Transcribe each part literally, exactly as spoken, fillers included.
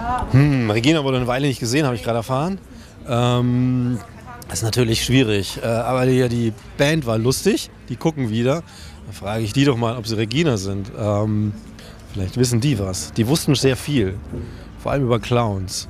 Hm, Regina wurde eine Weile nicht gesehen, habe ich gerade erfahren. Ähm, das ist natürlich schwierig, äh, aber die, die Band war lustig, die gucken wieder. Da frage ich die doch mal, ob sie Regina sind. Ähm, vielleicht wissen die was. Die wussten sehr viel, vor allem über Clowns.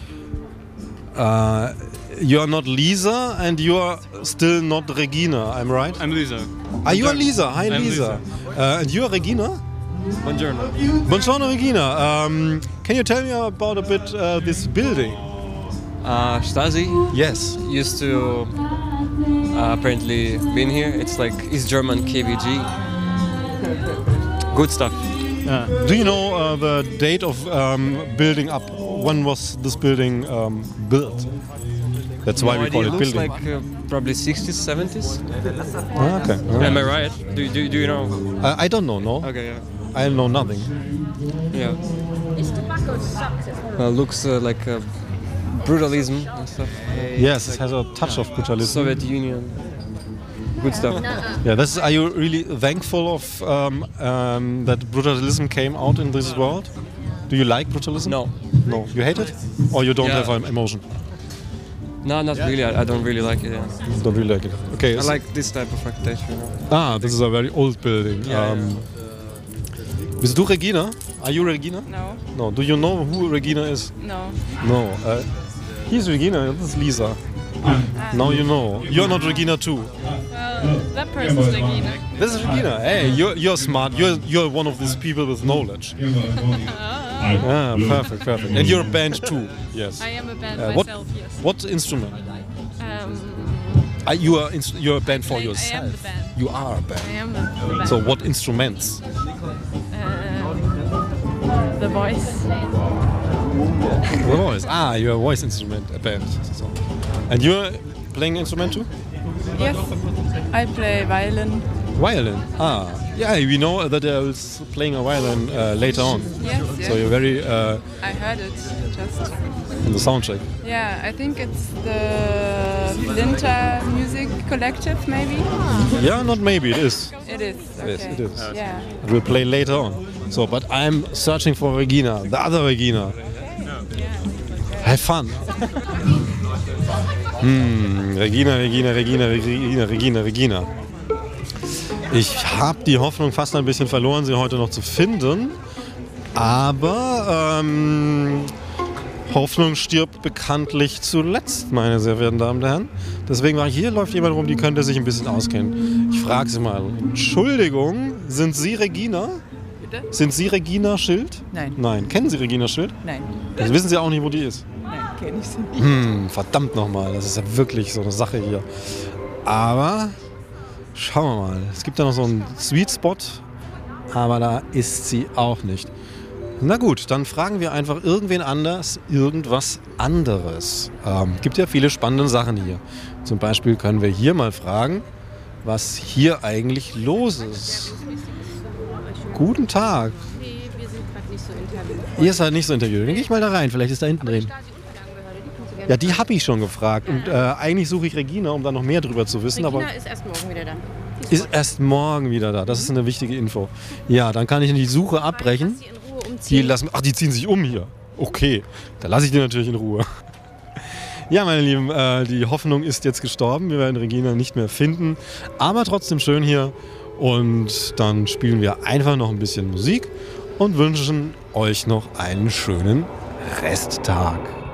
Uh, you're not Lisa and you're still not Regina, I'm right? I'm Lisa. Ah, you are Lisa. Hi, I'm Lisa. Uh, and you are Regina? Buongiorno. Buongiorno, Regina. Um, can you tell me about a bit uh, this building? Uh, Stasi Yes. used to uh, apparently been here. It's like East German K V G. Good stuff. Uh, do you know uh, the date of um, building up? When was this building um, built? That's why No we call idea. it Looks building. like uh, probably sixties, seventies. Ah, okay. Am I right? Do, do, do you know? Uh, I don't know. No, Okay, yeah. I know nothing. Yeah. Uh, looks uh, like uh, brutalism and stuff. Yes, it has a touch of brutalism. Soviet Union. Good stuff. Yeah, this is, are you really thankful of um, um, that brutalism came out in this world? Do you like brutalism? No. No. You hate it? Or you don't Yeah. have an emotion? No, not really. I, I don't really like it. Yeah. Don't really like it. Okay. I so- like this type of architecture. You know? Ah, this is a very old building. Yeah, um, Bist du Regina? Are you Regina? No, No. Do you know who Regina is? no. No. Uh, he's Regina. This is Lisa. Now you know. You're not Regina too. Well, that person's Regina. This is Regina. Hey, you're, you're smart. You're you're one of these people with knowledge. Ah, perfect, perfect. And you're a band too. Yes. I am a band Uh, what myself, yes. what instrument? Um, Uh, you are inst- you're a band for I- I am yourself. the band. You are a I band. am the, the band. So what instruments? Um, the voice. The voice. Ah, you're a voice instrument, a band. So. And you're playing instrument too? Yes, I play violin. Violin. Ah, yeah. We know that I was playing a violin uh, later on. Yes, yes. So you're very uh, I heard it just. in the sound check. Yeah, I think it's the Flinter Music Collective, maybe. Yeah, not maybe. It is. It is. Okay. Yes, it is. Yeah. It will play later on. So, but I'm searching for Regina, the other Regina. Have fun. Hm, Regina, Regina, Regina, Regina, Regina, Regina. Ich habe die Hoffnung fast ein bisschen verloren, sie heute noch zu finden. Aber ähm, Hoffnung stirbt bekanntlich zuletzt, meine sehr verehrten Damen und Herren. Deswegen war hier läuft jemand rum, die könnte sich ein bisschen auskennen. Ich frage Sie mal, Entschuldigung, sind Sie Regina? Bitte? Sind Sie Regina Schild? Nein. Nein. Kennen Sie Regina Schild? Nein. Das wissen Sie auch nicht, wo die ist. Nein, kenne ich sie nicht. Hm, verdammt nochmal, das ist ja wirklich so eine Sache hier. Aber schauen wir mal. Es gibt da noch so einen Sweet Spot, aber da ist sie auch nicht. Na gut, dann fragen wir einfach irgendwen anders, irgendwas anderes. Ähm, gibt ja viele spannende Sachen hier. Zum Beispiel können wir hier mal fragen, was hier eigentlich los ist. Guten Tag. Nee, wir sind gerade nicht so interviewt. Ihr seid nicht so interviewt. Dann gehe ich mal da rein, vielleicht ist da hinten drin. Ja, die habe ich schon gefragt. Und äh, eigentlich suche ich Regina, um da noch mehr drüber zu wissen. Regina Aber ist erst morgen wieder da. ist erst morgen wieder da. Das ist eine wichtige Info. Ja, dann kann ich die Suche abbrechen. Lass sie in Ruhe Die umziehen. lassen, ach, die ziehen sich um hier. Okay, dann lasse ich die natürlich in Ruhe. Ja, meine Lieben, äh, die Hoffnung ist jetzt gestorben. Wir werden Regina nicht mehr finden. Aber trotzdem schön hier. Und dann spielen wir einfach noch ein bisschen Musik und wünschen euch noch einen schönen Resttag.